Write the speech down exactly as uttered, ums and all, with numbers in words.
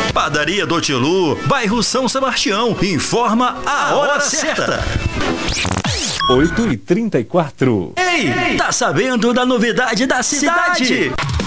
Padaria do Tilu, bairro São Sebastião, informa a hora certa. oito e trinta e quatro. Ei, tá sabendo da novidade da cidade?